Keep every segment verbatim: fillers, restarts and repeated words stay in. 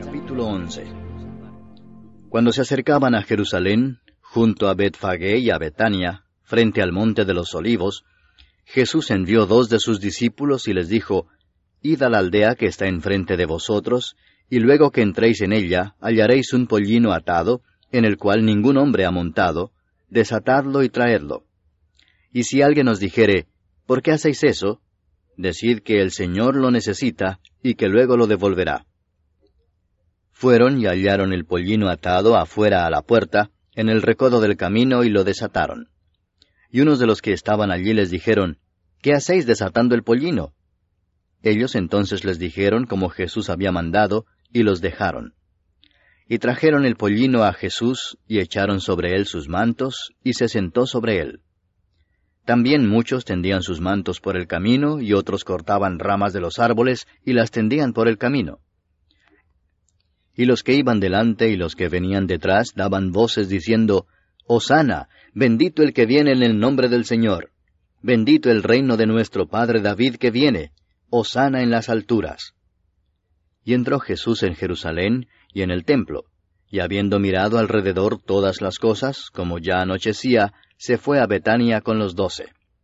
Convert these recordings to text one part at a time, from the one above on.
Capítulo once. Cuando se acercaban a Jerusalén, junto a Betfagé y a Betania, frente al monte de los Olivos, Jesús envió dos de sus discípulos y les dijo, Id a la aldea que está enfrente de vosotros, y luego que entréis en ella, hallaréis un pollino atado, en el cual ningún hombre ha montado, desatadlo y traedlo. Y si alguien os dijere, ¿por qué hacéis eso?, decid que el Señor lo necesita, y que luego lo devolverá. Fueron y hallaron el pollino atado afuera a la puerta, en el recodo del camino, y lo desataron. Y unos de los que estaban allí les dijeron, ¿qué hacéis desatando el pollino? Ellos entonces les dijeron como Jesús había mandado, y los dejaron. Y trajeron el pollino a Jesús, y echaron sobre él sus mantos, y se sentó sobre él. También muchos tendían sus mantos por el camino, y otros cortaban ramas de los árboles, y las tendían por el camino. Y los que iban delante y los que venían detrás daban voces diciendo, Hosana, bendito el que viene en el nombre del Señor. Bendito el reino de nuestro padre David que viene. Hosana en las alturas. Y entró Jesús en Jerusalén y en el templo, y habiendo mirado alrededor todas las cosas, como ya anochecía, se fue a Betania con los doce.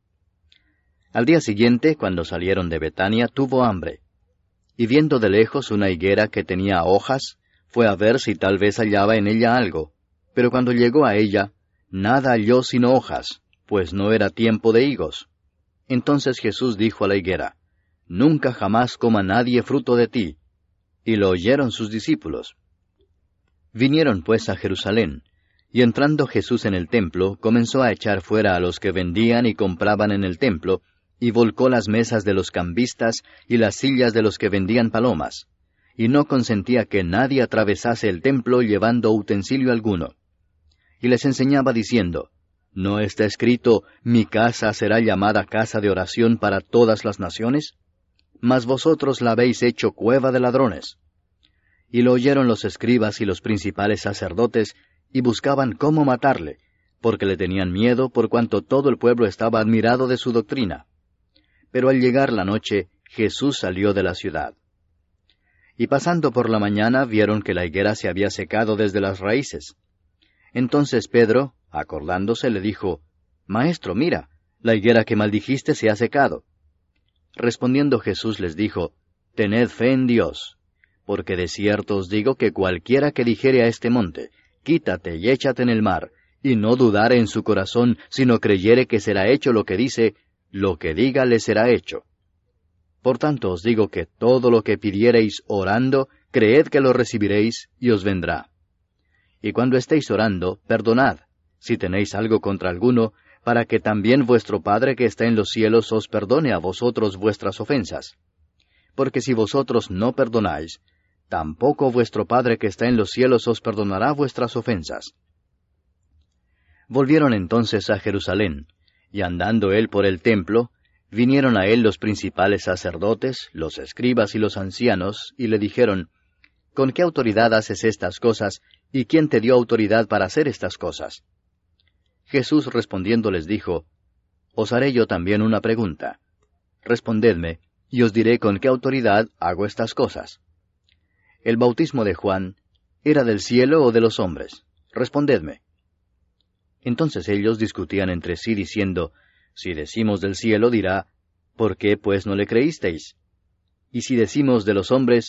Al día siguiente, cuando salieron de Betania, tuvo hambre. Y viendo de lejos una higuera que tenía hojas, fue a ver si tal vez hallaba en ella algo. Pero cuando llegó a ella, nada halló sino hojas, pues no era tiempo de higos. Entonces Jesús dijo a la higuera, Nunca jamás coma nadie fruto de ti. Y lo oyeron sus discípulos. Vinieron pues a Jerusalén, y entrando Jesús en el templo, comenzó a echar fuera a los que vendían y compraban en el templo, y volcó las mesas de los cambistas y las sillas de los que vendían palomas, y no consentía que nadie atravesase el templo llevando utensilio alguno. Y les enseñaba diciendo, ¿no está escrito, mi casa será llamada casa de oración para todas las naciones? Mas vosotros la habéis hecho cueva de ladrones. Y lo oyeron los escribas y los principales sacerdotes, y buscaban cómo matarle, porque le tenían miedo por cuanto todo el pueblo estaba admirado de su doctrina. Pero al llegar la noche, Jesús salió de la ciudad. Y pasando por la mañana vieron que la higuera se había secado desde las raíces. Entonces Pedro, acordándose, le dijo, Maestro, mira, la higuera que maldijiste se ha secado. Respondiendo Jesús les dijo, Tened fe en Dios, porque de cierto os digo que cualquiera que dijere a este monte, Quítate y échate en el mar, y no dudare en su corazón, sino creyere que será hecho lo que dice, lo que diga le será hecho. Por tanto os digo que todo lo que pidiereis orando, creed que lo recibiréis, y os vendrá. Y cuando estéis orando, perdonad, si tenéis algo contra alguno, para que también vuestro Padre que está en los cielos os perdone a vosotros vuestras ofensas. Porque si vosotros no perdonáis, tampoco vuestro Padre que está en los cielos os perdonará vuestras ofensas. Volvieron entonces a Jerusalén, y andando él por el templo, vinieron a él los principales sacerdotes, los escribas y los ancianos, y le dijeron, ¿con qué autoridad haces estas cosas, y quién te dio autoridad para hacer estas cosas? Jesús respondiendo les dijo, Os haré yo también una pregunta. Respondedme, y os diré con qué autoridad hago estas cosas. ¿El bautismo de Juan era del cielo o de los hombres? Respondedme. Entonces ellos discutían entre sí diciendo, Si decimos del cielo, dirá, ¿por qué pues no le creísteis? Y si decimos de los hombres,